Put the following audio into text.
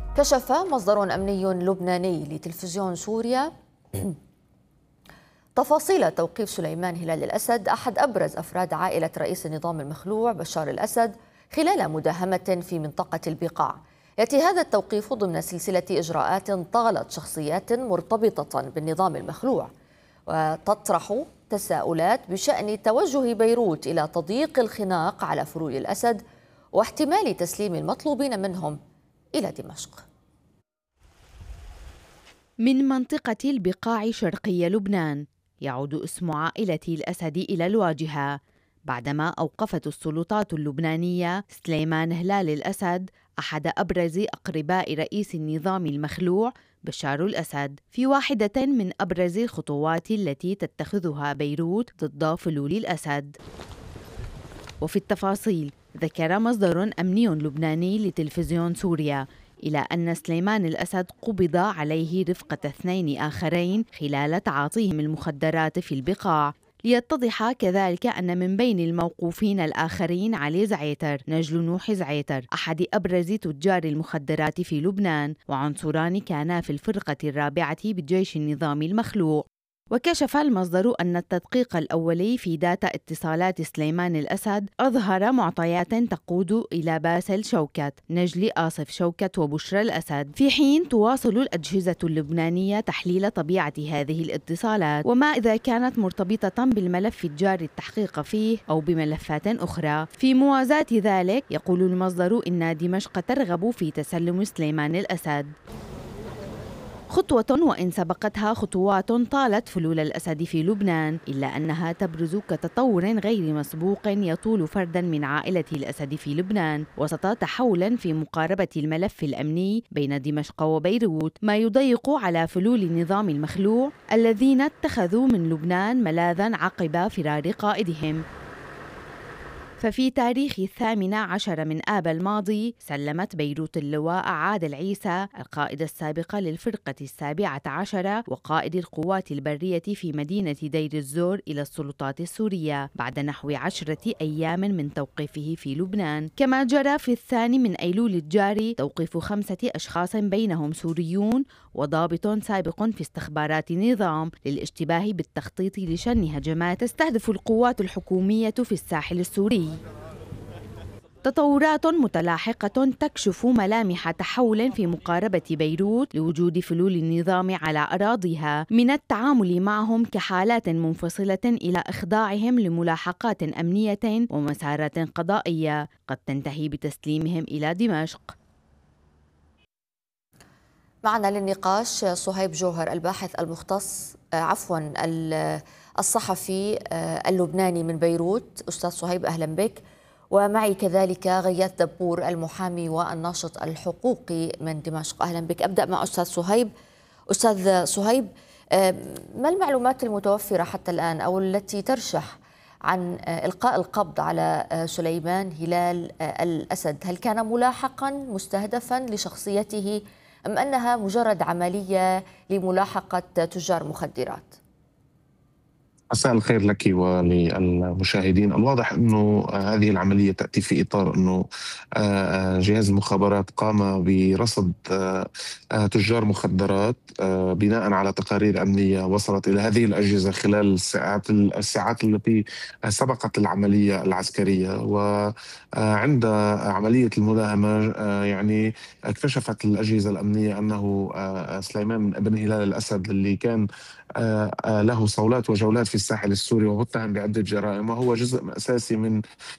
كشف مصدر أمني لبناني لتلفزيون سوريا تفاصيل توقيف سليمان هلال الأسد أحد أبرز أفراد عائلة رئيس النظام المخلوع بشار الأسد خلال مداهمة في منطقة البقاع. يأتي هذا التوقيف ضمن سلسلة إجراءات طالت شخصيات مرتبطة بالنظام المخلوع، وتطرح تساؤلات بشأن توجه بيروت إلى تضييق الخناق على فلول الأسد واحتمال تسليم المطلوبين منهم إلى دمشق. من منطقة البقاع شرقي لبنان يعود اسم عائلة الأسد إلى الواجهة بعدما أوقفت السلطات اللبنانية سليمان هلال الأسد أحد أبرز أقرباء رئيس النظام المخلوع بشار الأسد في واحدة من أبرز الخطوات التي تتخذها بيروت ضد فلول الأسد. وفي التفاصيل ذكر مصدر أمني لبناني لتلفزيون سوريا إلى أن سليمان الأسد قبض عليه رفقة 2 آخرين خلال تعاطيهم المخدرات في البقاع. ليتضح كذلك أن من بين الموقوفين الآخرين علي زعيتر نجل نوح زعيتر أحد أبرز تجار المخدرات في لبنان، وعنصران كانا في الفرقة الرابعة بالجيش النظامي المخلوع. وكشف المصدر أن التدقيق الأولي في داتا اتصالات سليمان الأسد أظهر معطيات تقود إلى باسل شوكت، نجل آصف شوكت وبشرى الأسد، في حين تواصل الأجهزة اللبنانية تحليل طبيعة هذه الاتصالات وما إذا كانت مرتبطة بالملف الجاري التحقيق فيه أو بملفات أخرى. في موازاة ذلك يقول المصدر إن دمشق ترغب في تسلم سليمان الأسد، خطوة وإن سبقتها خطوات طالت فلول الأسد في لبنان، إلا أنها تبرز كتطور غير مسبوق يطول فردا من عائلة الأسد في لبنان وسط تحولا في مقاربة الملف الأمني بين دمشق وبيروت، ما يضيق على فلول النظام المخلوع الذين اتخذوا من لبنان ملاذا عقب فرار قائدهم. ففي تاريخ 18 من آب الماضي سلمت بيروت اللواء عادل عيسى القائد السابق للفرقة 17 وقائد القوات البرية في مدينة دير الزور إلى السلطات السورية بعد نحو 10 أيام من توقيفه في لبنان. كما جرى في 2 من أيلول الجاري توقيف 5 أشخاص بينهم سوريون وضابط سابق في استخبارات النظام للاشتباه بالتخطيط لشن هجمات تستهدف القوات الحكومية في الساحل السوري. تطورات متلاحقة تكشف ملامح تحول في مقاربة بيروت لوجود فلول النظام على أراضيها، من التعامل معهم كحالات منفصلة إلى إخضاعهم لملاحقات أمنية ومسارات قضائية قد تنتهي بتسليمهم إلى دمشق. معنا للنقاش صهيب جوهر الباحث المختص الصحفي اللبناني من بيروت. أستاذ صهيب أهلا بك. ومعي كذلك غياث دبور المحامي والناشط الحقوقي من دمشق. أهلا بك. أبدأ مع أستاذ صهيب. أستاذ صهيب، ما المعلومات المتوفرة حتى الآن أو التي ترشح عن إلقاء القبض على سليمان هلال الأسد؟ هل كان ملاحقا مستهدفا لشخصيته أم أنها مجرد عملية لملاحقة تجار مخدرات؟ مساء الخير لك وللمشاهدين. الواضح أنه هذه العملية تأتي في إطار أنه جهاز المخابرات قام برصد تجار مخدرات بناء على تقارير أمنية وصلت إلى هذه الأجهزة خلال الساعات التي سبقت العملية العسكرية. وعند عملية المداهمة يعني اكتشفت الأجهزة الأمنية أنه سليمان بن هلال الأسد اللي كان له صولات وجولات في الساحل السوري ومتهم بعدة جرائم، وهو جزء أساسي من